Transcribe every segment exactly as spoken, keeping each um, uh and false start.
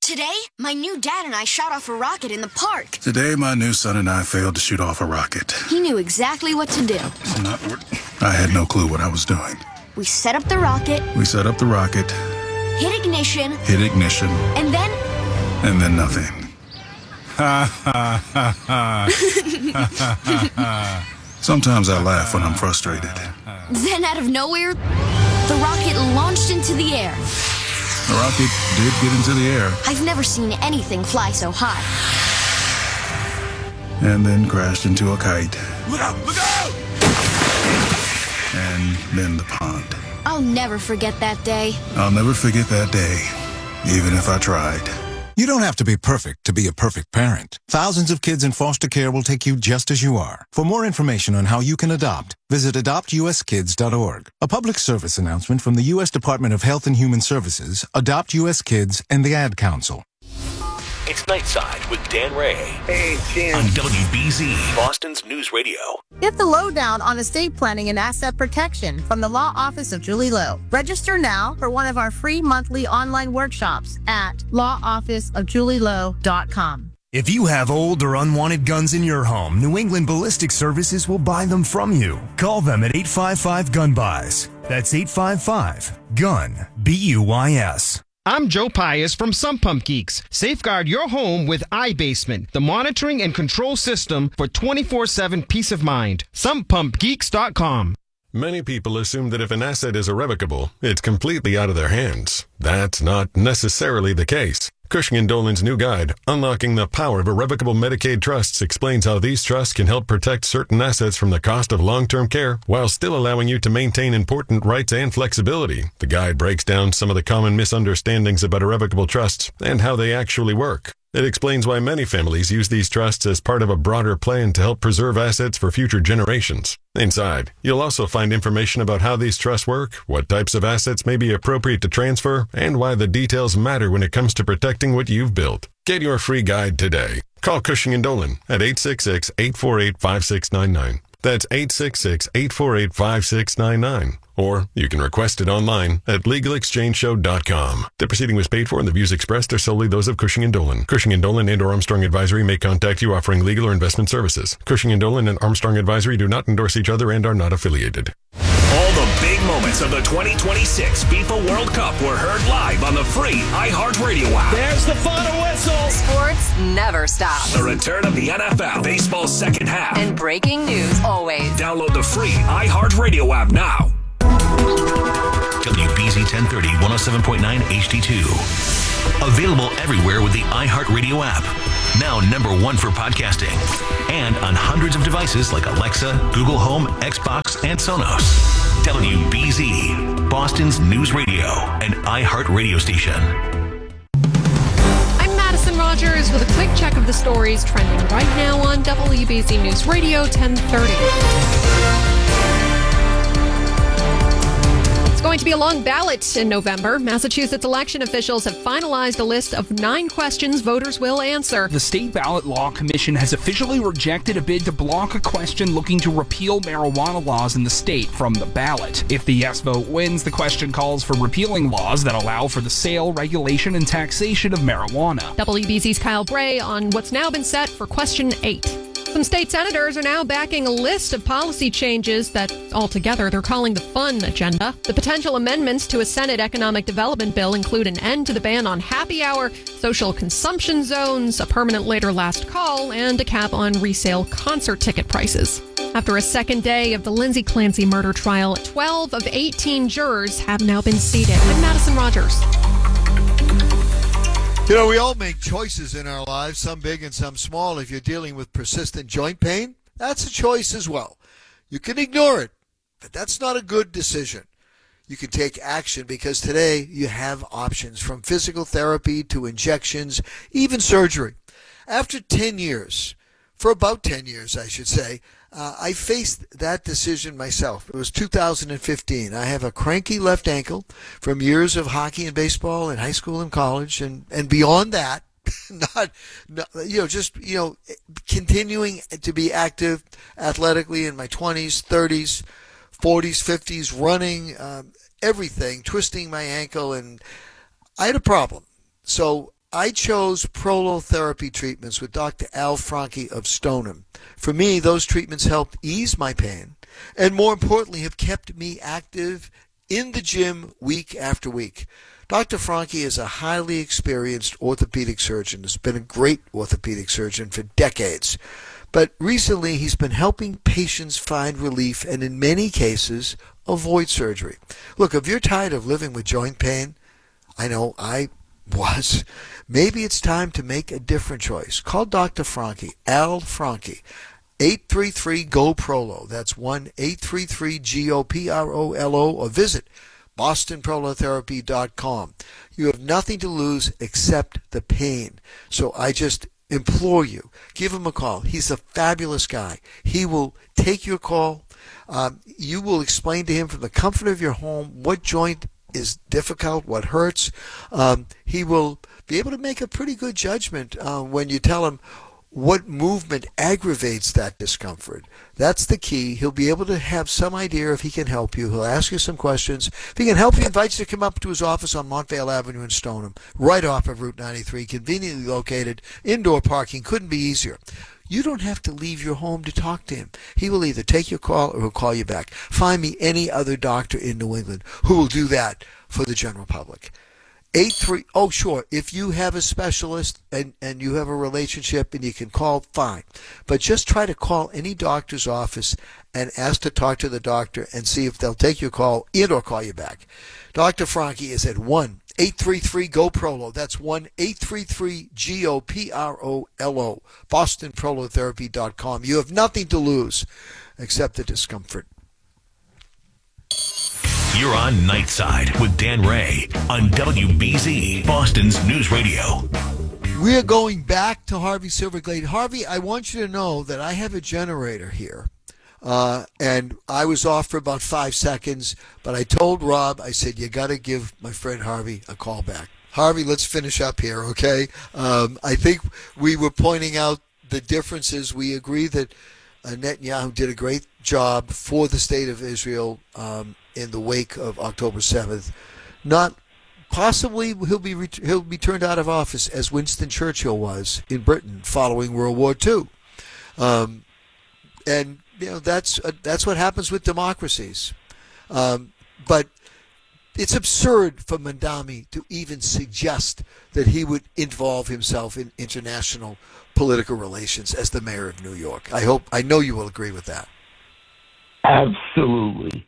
Today, my new dad and I shot off a rocket in the park. Today, my new son and I failed to shoot off a rocket. He knew exactly what to do. It's not wor- I had no clue what I was doing. We set up the rocket. We set up the rocket. Hit ignition. Hit ignition. And then... And then nothing. Ha ha ha ha. Sometimes I laugh when I'm frustrated. Then out of nowhere, the rocket launched into the air. The rocket did get into the air. I've never seen anything fly so high. And then crashed into a kite. Look out! Look out! And then the pond. I'll never forget that day. I'll never forget that day, even if I tried. You don't have to be perfect to be a perfect parent. Thousands of kids in foster care will take you just as you are. For more information on how you can adopt, visit adopt u s kids dot org. A public service announcement from the U S Department of Health and Human Services, Adopt U S Kids, and the Ad Council. It's Nightside with Dan Ray. Hey, Jim. On W B Z, Boston's News Radio. Get the lowdown on estate planning and asset protection from the Law Office of Julie Lowe. Register now for one of our free monthly online workshops at law office of julie lowe dot com. If you have old or unwanted guns in your home, New England Ballistic Services will buy them from you. Call them at eight five five gun buys. That's eight five five gun B U Y S. I'm Joe Pius from Sump Pump Geeks. Safeguard your home with iBasement, the monitoring and control system for twenty-four seven peace of mind. sump pump geeks dot com. Many people assume that if an asset is irrevocable, it's completely out of their hands. That's not necessarily the case. Cushing and Dolan's new guide, Unlocking the Power of Irrevocable Medicaid Trusts, explains how these trusts can help protect certain assets from the cost of long-term care while still allowing you to maintain important rights and flexibility. The guide breaks down some of the common misunderstandings about irrevocable trusts and how they actually work. It explains why many families use these trusts as part of a broader plan to help preserve assets for future generations. Inside, you'll also find information about how these trusts work, what types of assets may be appropriate to transfer, and why the details matter when it comes to protecting what you've built. Get your free guide today. Call Cushing and Dolan at eight six six, eight four eight, five six nine nine. That's eight six six, eight four eight, five six nine nine. Or you can request it online at legal exchange show dot com. The proceeding was paid for and the views expressed are solely those of Cushing and Dolan. Cushing and Dolan and or Armstrong Advisory may contact you offering legal or investment services. Cushing and Dolan and Armstrong Advisory do not endorse each other and are not affiliated. All the big moments of the twenty twenty-six FIFA World Cup were heard live on the free iHeartRadio app. There's the final whistle. Sports never stop. The return of the N F L, baseball's second half. And breaking news always. Download the free iHeartRadio app now. W B Z ten thirty, one oh seven point nine H D two. Available everywhere with the iHeartRadio app. Now number one for podcasting. And on hundreds of devices like Alexa, Google Home, Xbox, and Sonos. W B Z, Boston's News Radio and iHeartRadio station. I'm Madison Rogers with a quick check of the stories trending right now on W B Z News Radio ten thirty. Going to be a long ballot in November. Massachusetts election officials have finalized a list of nine questions voters will answer. The State Ballot Law Commission has officially rejected a bid to block a question looking to repeal marijuana laws in the state from the ballot. If the yes vote wins, the question calls for repealing laws that allow for the sale, regulation, and taxation of marijuana. W B Z's Kyle Bray on what's now been set for question eight. Some state senators are now backing a list of policy changes that, altogether, they're calling the fun agenda. The potential amendments to a Senate economic development bill include an end to the ban on happy hour, social consumption zones, a permanent later last call, and a cap on resale concert ticket prices. After a second day of the Lindsay Clancy murder trial, twelve of eighteen jurors have now been seated. I'm Madison Rogers. You know, we all make choices in our lives, some big and some small. If you're dealing with persistent joint pain, that's a choice as well. You can ignore it, but that's not a good decision. You can take action because today you have options from physical therapy to injections, even surgery. After ten years, for about ten years, I should say, uh, I faced that decision myself. It was two thousand fifteen. I have a cranky left ankle from years of hockey and baseball in high school and college, and, and beyond that, not, not, you know, just, you know, continuing to be active athletically in my twenties, thirties, forties, fifties, running, um, everything, twisting my ankle, and I had a problem. So I chose prolotherapy treatments with Doctor Al Franke of Stoneham. For me, those treatments helped ease my pain and, more importantly, have kept me active in the gym week after week. Doctor Franke is a highly experienced orthopedic surgeon. Has been a great orthopedic surgeon for decades. But recently, he's been helping patients find relief and, in many cases, avoid surgery. Look, if you're tired of living with joint pain, I know I was, maybe it's time to make a different choice. Call Doctor Franke, Al Franke, eight three three, G O P R O L O. That's one eight three three G O P R O L O, or visit boston prolotherapy dot com. You have nothing to lose except the pain. So I just implore you, give him a call. He's a fabulous guy. He will take your call. Um, you will explain to him from the comfort of your home what joint is difficult, what hurts. Um, he will be able to make a pretty good judgment uh, when you tell him what movement aggravates that discomfort. That's the key. He'll be able to have some idea if he can help you. He'll ask you some questions. If he can help you, he invites you to come up to his office on Montvale Avenue in Stoneham, right off of Route ninety-three, conveniently located, indoor parking, couldn't be easier. You don't have to leave your home to talk to him. He will either take your call or he'll call you back. Find me any other doctor in New England who will do that for the general public. Eight three oh sure, if you have a specialist and, and you have a relationship and you can call, fine. But just try to call any doctor's office and ask to talk to the doctor and see if they'll take your call in or call you back. Doctor Franke is at one eight three three G O P R O L O. That's one eight three three G O P R O L O. boston prolotherapy dot com. You have nothing to lose except the discomfort. You're on Nightside with Dan Ray on W B Z, Boston's News Radio. We are going back to Harvey Silverglade. Harvey, I want you to know that I have a generator here. Uh, and I was off for about five seconds, but I told Rob, I said, you got to give my friend Harvey a call back. Harvey, let's finish up here, okay? Um, I think we were pointing out the differences. We agree that uh, Netanyahu did a great job for the state of Israel um, in the wake of October seventh. Not possibly he'll be ret- he'll be turned out of office as Winston Churchill was in Britain following World War Two. Um, and you know that's uh, that's what happens with democracies. Um, but it's absurd for Mamdani to even suggest that he would involve himself in international political relations as the mayor of New York. I hope I know you will agree with that. Absolutely.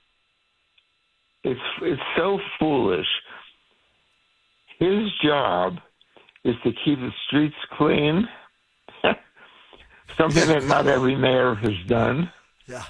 It's it's so foolish. His job is to keep the streets clean, something that not every mayor has done. Yeah.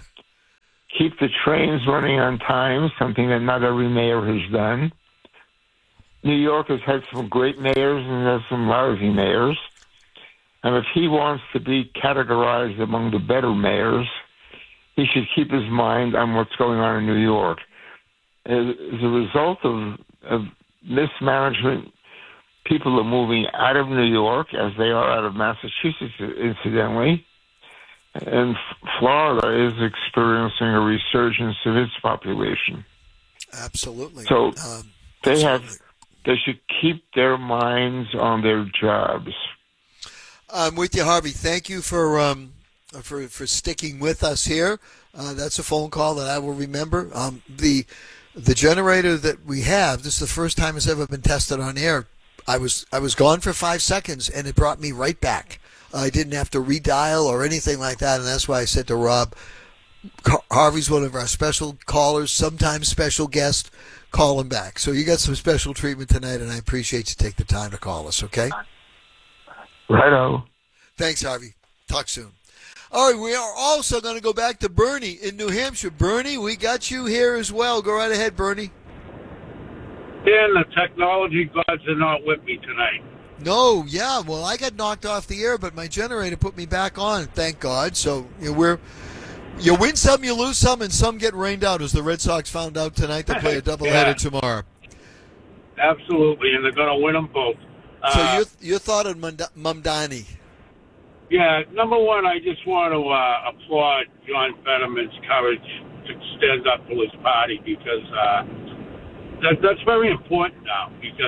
Keep the trains running on time, something that not every mayor has done. New York has had some great mayors and has some lousy mayors. And if he wants to be categorized among the better mayors, he should keep his mind on what's going on in New York. As a result of, of mismanagement, people are moving out of New York, as they are out of Massachusetts, incidentally. And Florida is experiencing a resurgence of its population. Absolutely. So um, they absolutely. have, they should keep their minds on their jobs. I'm with you, Harvey. Thank you for um, for for sticking with us here. Uh, that's a phone call that I will remember. Um, the the generator that we have, this is the first time it's ever been tested on air. I was I was gone for five seconds, and it brought me right back. I didn't have to redial or anything like that, and that's why I said to Rob, Harvey's one of our special callers, sometimes special guest. Call him back. So you got some special treatment tonight, and I appreciate you take the time to call us, okay? Righto. Thanks, Harvey. Talk soon. All right, we are also going to go back to Bernie in New Hampshire. Bernie, we got you here as well. Go right ahead, Bernie. Dan, the technology gods are not with me tonight. No, yeah, well, I got knocked off the air, but my generator put me back on, thank God. So you know, we're you win some, you lose some, and some get rained out, as the Red Sox found out tonight. They play a doubleheader yeah. tomorrow. Absolutely, and they're going to win them both. So Uh, your your thought on Mamdani? Yeah, number one, I just want to uh, applaud John Fetterman's courage to stand up for his party because uh, that, that's very important now because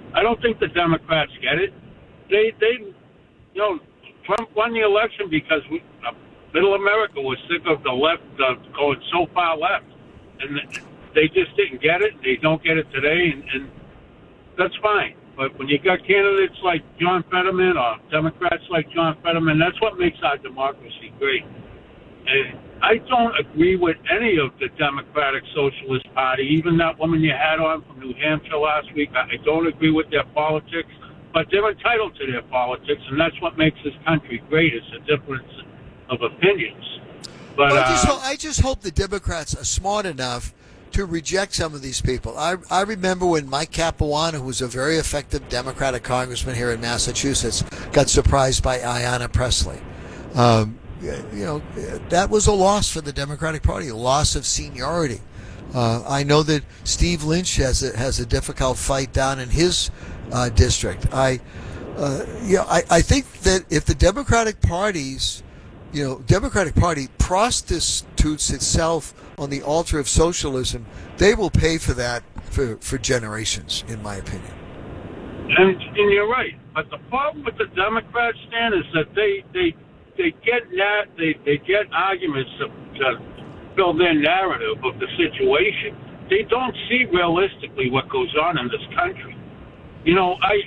I don't think the Democrats get it. They, they, you know, Trump won the election because we, uh, middle America was sick of the left uh, going so far left, and they just didn't get it. They don't get it today, and, and that's fine. But when you got candidates like John Fetterman or Democrats like John Fetterman, that's what makes our democracy great. And I don't agree with any of the Democratic Socialist Party, even that woman you had on from New Hampshire last week. I don't agree with their politics, but they're entitled to their politics, and that's what makes this country great. It's a difference of opinions. But well, I, just uh, ho- I just hope the Democrats are smart enough to reject some of these people. I, I remember when Mike Capuano, who was a very effective Democratic congressman here in Massachusetts, got surprised by Ayanna Pressley. Um, you know, that was a loss for the Democratic Party, a loss of seniority. Uh, I know that Steve Lynch has a, has a difficult fight down in his uh, district. I, uh, you know, I, I think that if the Democratic parties, you know, Democratic Party prostitutes itself on the altar of socialism, they will pay for that for, for generations, in my opinion. And, and you're right. But the problem with the Democrats, Stan, is that they they they get na- they they get arguments to, to build their narrative of the situation. They don't see realistically what goes on in this country. You know, I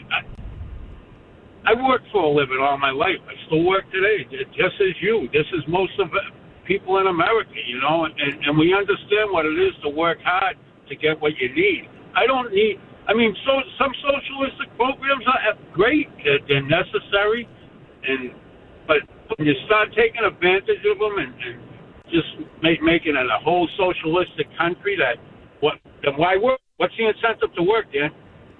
I, I worked for a living all my life. I still work today, just as you. This is most of it. People in America, you know, and, and we understand what it is to work hard to get what you need. I don't need, I mean, so some socialistic programs are great, they're, they're necessary, and but when you start taking advantage of them and, and just make, making it a whole socialistic country, that what then why work? What's the incentive to work, Dan?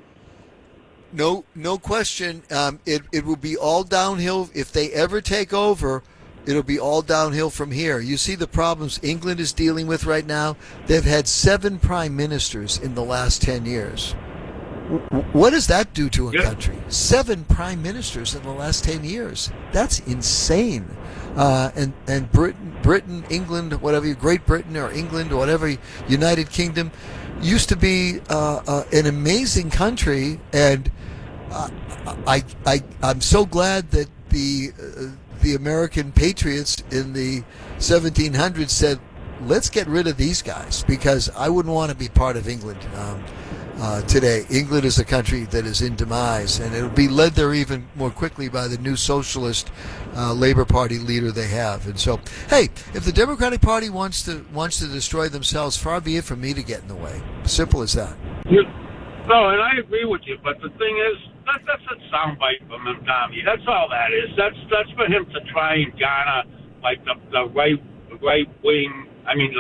No, no question. Um, it it will be all downhill if they ever take over. It'll be all downhill from here. You see the problems England is dealing with right now. They've had seven prime ministers in the last ten years. W- what does that do to a yeah. country? Seven prime ministers in the last ten years. That's insane. Uh, and and Britain, Britain, England, whatever, Great Britain or England or whatever, United Kingdom, used to be uh, uh, an amazing country. And uh, I I I'm so glad that the uh, the American patriots in the seventeen hundreds said, let's get rid of these guys, because I wouldn't want to be part of England um, uh, today. England is a country that is in demise, and it'll be led there even more quickly by the new socialist uh, Labour Party leader they have. And so, hey, if the Democratic Party wants to wants to destroy themselves, far be it from me to get in the way. Simple as that. Yeah. No, and I agree with you, but the thing is, that, that's a soundbite from him, Tommy. That's all that is. That's that's for him to try and garner like the, the right right wing. I mean,